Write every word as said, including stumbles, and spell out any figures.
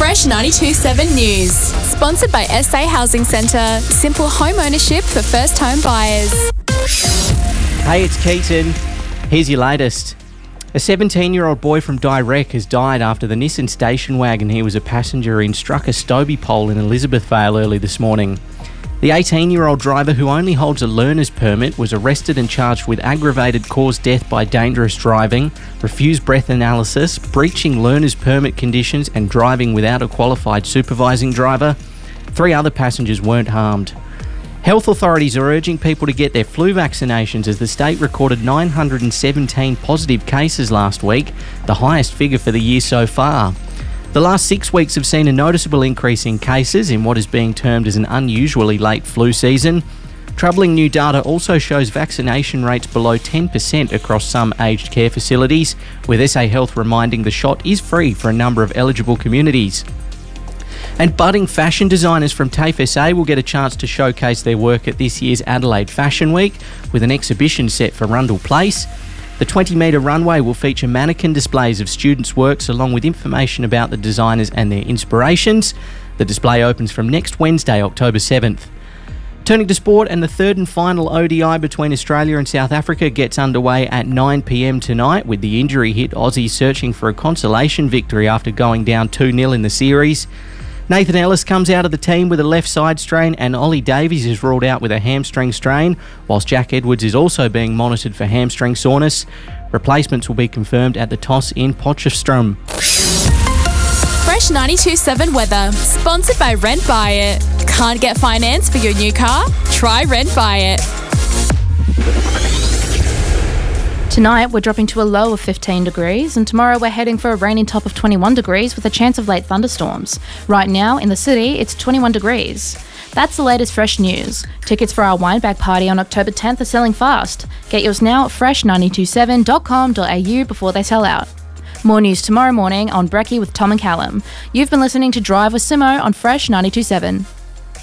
Fresh ninety-two point seven News. Sponsored by S A Housing Centre. Simple home ownership for first home buyers. Hey, it's Keaton. Here's your latest. A seventeen-year-old boy from Direct has died after the Nissan station wagon he was a passenger in struck a Stobie pole in Elizabethvale early this morning. The eighteen-year-old driver, who only holds a learner's permit, was arrested and charged with aggravated caused death by dangerous driving, refused breath analysis, breaching learner's permit conditions and driving without a qualified supervising driver. Three other passengers weren't harmed. Health authorities are urging people to get their flu vaccinations as the state recorded nine hundred seventeen positive cases last week, the highest figure for the year so far. The last six weeks have seen a noticeable increase in cases in what is being termed as an unusually late flu season. Troubling new data also shows vaccination rates below ten percent across some aged care facilities, with S A Health reminding the shot is free for a number of eligible communities. And budding fashion designers from TAFE S A will get a chance to showcase their work at this year's Adelaide Fashion Week with an exhibition set for Rundle Place. The twenty metre runway will feature mannequin displays of students' works along with information about the designers and their inspirations. The display opens from next Wednesday, October seventh. Turning to sport, and the third and final O D I between Australia and South Africa gets underway at nine p m tonight, with the injury hit Aussies searching for a consolation victory after going down two nil in the series. Nathan Ellis comes out of the team with a left side strain, and Ollie Davies is ruled out with a hamstring strain, whilst Jack Edwards is also being monitored for hamstring soreness. Replacements will be confirmed at the Toss in Potchefstroom. Fresh ninety-two point seven weather. Sponsored by Rent Buy It. Can't get finance for your new car? Try Rent Buy It. Tonight, we're dropping to a low of fifteen degrees, and tomorrow we're heading for a rainy top of twenty-one degrees with a chance of late thunderstorms. Right now, in the city, it's twenty-one degrees. That's the latest Fresh news. Tickets for our Windbag party on October tenth are selling fast. Get yours now at fresh nine two seven dot com dot a u before they sell out. More news tomorrow morning on Brekkie with Tom and Callum. You've been listening to Drive with Simo on Fresh ninety-two point seven.